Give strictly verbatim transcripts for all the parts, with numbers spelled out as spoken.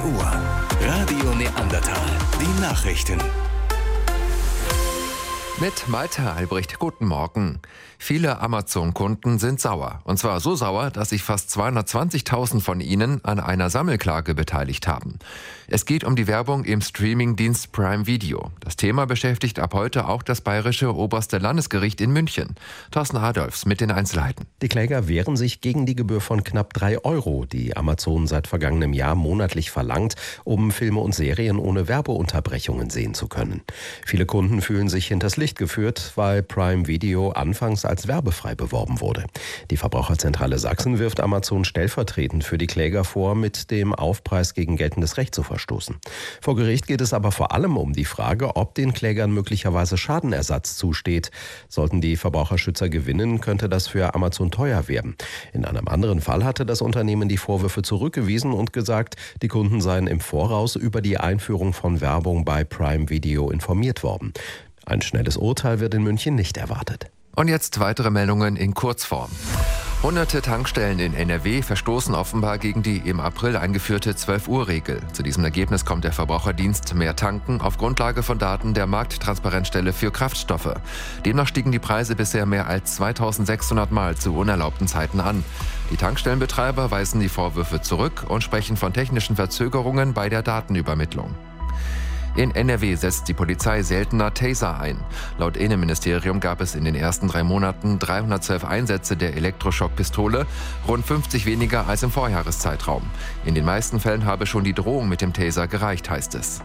Uhr. Radio Neandertal. Die Nachrichten. Mit Malte Albrecht, guten Morgen. Viele Amazon-Kunden sind sauer. Und zwar so sauer, dass sich fast zweihundertzwanzigtausend von ihnen an einer Sammelklage beteiligt haben. Es geht um die Werbung im Streamingdienst Prime Video. Das Thema beschäftigt ab heute auch das Bayerische Oberste Landesgericht in München. Thorsten Adolfs mit den Einzelheiten. Die Kläger wehren sich gegen die Gebühr von knapp drei Euro, die Amazon seit vergangenem Jahr monatlich verlangt, um Filme und Serien ohne Werbeunterbrechungen sehen zu können. Viele Kunden fühlen sich hinters Licht geführt, weil Prime Video anfangs als werbefrei beworben wurde. Die Verbraucherzentrale Sachsen wirft Amazon stellvertretend für die Kläger vor, mit dem Aufpreis gegen geltendes Recht zu verstoßen. Vor Gericht geht es aber vor allem um die Frage, ob den Klägern möglicherweise Schadenersatz zusteht. Sollten die Verbraucherschützer gewinnen, könnte das für Amazon teuer werden. In einem anderen Fall hatte das Unternehmen die Vorwürfe zurückgewiesen und gesagt, die Kunden seien im Voraus über die Einführung von Werbung bei Prime Video informiert worden. Ein schnelles Urteil wird in München nicht erwartet. Und jetzt weitere Meldungen in Kurzform. Hunderte Tankstellen in N R W verstoßen offenbar gegen die im April eingeführte zwölf-Uhr-Regel. Zu diesem Ergebnis kommt der Verbraucherdienst Mehr Tanken auf Grundlage von Daten der Markttransparenzstelle für Kraftstoffe. Demnach stiegen die Preise bisher mehr als zweitausendsechshundert Mal zu unerlaubten Zeiten an. Die Tankstellenbetreiber weisen die Vorwürfe zurück und sprechen von technischen Verzögerungen bei der Datenübermittlung. In N R W setzt die Polizei seltener Taser ein. Laut Innenministerium gab es in den ersten drei Monaten dreihundertzwölf Einsätze der Elektroschockpistole, rund fünfzig weniger als im Vorjahreszeitraum. In den meisten Fällen habe schon die Drohung mit dem Taser gereicht, heißt es.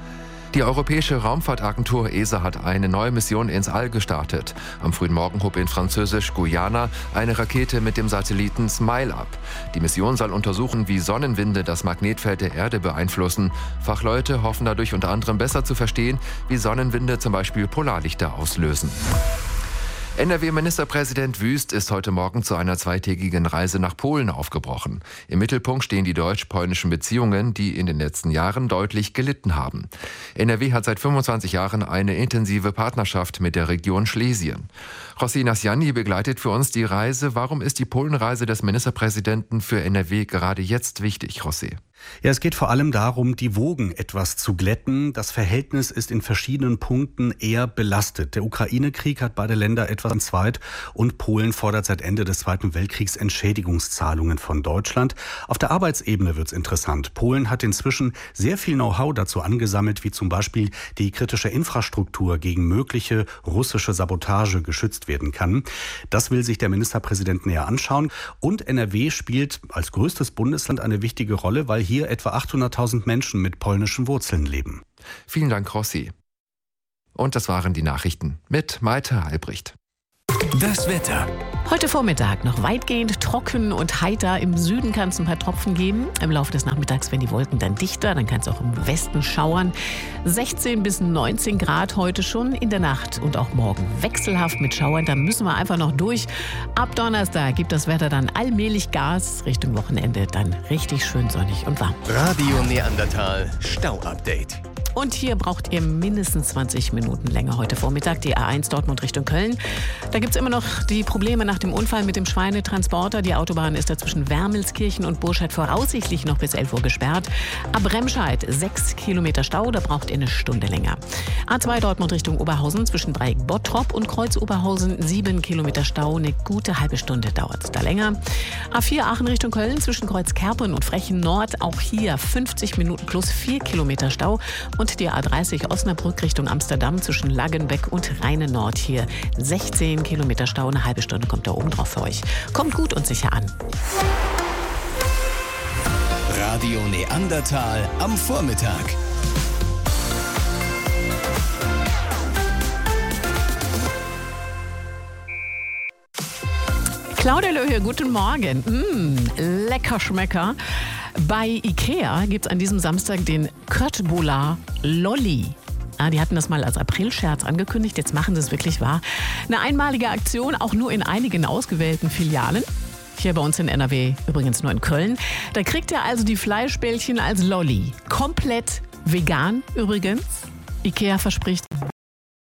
Die Europäische Raumfahrtagentur E S A hat eine neue Mission ins All gestartet. Am frühen Morgen hob in Französisch-Guyana eine Rakete mit dem Satelliten SMILE ab. Die Mission soll untersuchen, wie Sonnenwinde das Magnetfeld der Erde beeinflussen. Fachleute hoffen dadurch unter anderem besser zu verstehen, wie Sonnenwinde zum Beispiel Polarlichter auslösen. N R W-Ministerpräsident Wüst ist heute Morgen zu einer zweitägigen Reise nach Polen aufgebrochen. Im Mittelpunkt stehen die deutsch-polnischen Beziehungen, die in den letzten Jahren deutlich gelitten haben. N R W hat seit fünfundzwanzig Jahren eine intensive Partnerschaft mit der Region Schlesien. Rossi Nasjani begleitet für uns die Reise. Warum ist die Polenreise des Ministerpräsidenten für N R W gerade jetzt wichtig, Rossi? Ja, es geht vor allem darum, die Wogen etwas zu glätten. Das Verhältnis ist in verschiedenen Punkten eher belastet. Der Ukraine-Krieg hat beide Länder etwas entzweit und Polen fordert seit Ende des Zweiten Weltkriegs Entschädigungszahlungen von Deutschland. Auf der Arbeitsebene wird's interessant. Polen hat inzwischen sehr viel Know-how dazu angesammelt, wie zum Beispiel die kritische Infrastruktur gegen mögliche russische Sabotage geschützt werden kann. Das will sich der Ministerpräsident näher anschauen. Und N R W spielt als größtes Bundesland eine wichtige Rolle, weil hier etwa achthunderttausend Menschen mit polnischen Wurzeln leben. Vielen Dank, Rossi. Und das waren die Nachrichten mit Malte Albrecht. Das Wetter. Heute Vormittag noch weitgehend trocken und heiter. Im Süden kann es ein paar Tropfen geben. Im Laufe des Nachmittags werden die Wolken dann dichter. Dann kann es auch im Westen schauern. sechzehn bis neunzehn Grad heute schon. In der Nacht und auch morgen wechselhaft mit Schauern. Da müssen wir einfach noch durch. Ab Donnerstag gibt das Wetter dann allmählich Gas. Richtung Wochenende dann richtig schön sonnig und warm. Radio Neandertal Stau-Update. Und hier braucht ihr mindestens zwanzig Minuten länger heute Vormittag. Die A eins Dortmund Richtung Köln. Da gibt es immer noch die Probleme nach dem Unfall mit dem Schweinetransporter. Die Autobahn ist da zwischen Wermelskirchen und Burscheid voraussichtlich noch bis elf Uhr gesperrt. Ab Remscheid sechs Kilometer Stau, da braucht ihr eine Stunde länger. A zwei Dortmund Richtung Oberhausen zwischen Dreieck Bottrop und Kreuz Oberhausen sieben Kilometer Stau. Eine gute halbe Stunde dauert es da länger. A vier Aachen Richtung Köln zwischen Kreuz Kerpen und Frechen Nord. Auch hier fünfzig Minuten plus vier Kilometer Stau. Und die A dreißig Osnabrück Richtung Amsterdam zwischen Laggenbeck und Rheine Nord. Hier sechzehn Kilometer Stau, eine halbe Stunde kommt da oben drauf für euch. Kommt gut und sicher an. Radio Neandertal am Vormittag. Claudia Löhe, guten Morgen. Mmh, lecker Schmecker. Bei Ikea gibt es an diesem Samstag den Köttbullar Lolli. Ja, die hatten das mal als Aprilscherz angekündigt, jetzt machen sie es wirklich wahr. Eine einmalige Aktion, auch nur in einigen ausgewählten Filialen. Hier bei uns in N R W, übrigens nur in Köln. Da kriegt ihr also die Fleischbällchen als Lolli. Komplett vegan übrigens. Ikea verspricht